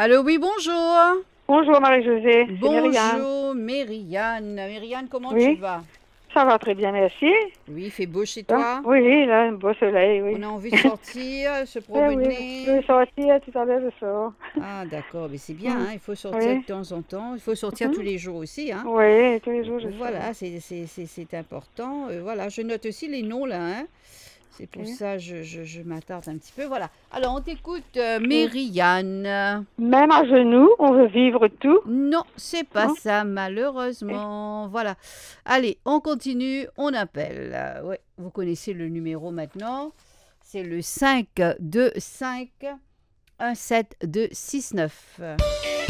Allô, oui, bonjour. Bonjour Marie-Josée, c'est Myriam. Bonjour, Myriane. Myriane, comment tu Oui, vas? ça va très bien, merci. Oui, il fait beau chez Hein? toi? Oui, là, un beau soleil, On oui. a envie de sortir, se Oui, je vais promener. sortir tout à l'heure, je sors. Ah, d'accord, mais c'est bien, Mm. hein, il faut sortir de Oui, temps en temps. Il faut sortir tous mhm. les jours aussi, hein. Oui, tous les jours, je sors. Voilà, c'est important. Voilà, je note aussi les noms là, hein. C'est pour Ok. ça que je m'attarde un petit peu. Voilà. Alors, on t'écoute, Mm. Myriane. Même à genoux, on veut vivre tout. Non, c'est pas Hein? ça, Ok. malheureusement. Voilà. Allez, on continue, on appelle. Ouais, vous connaissez le numéro maintenant. C'est le 5 2 5 1 7 2 6 9.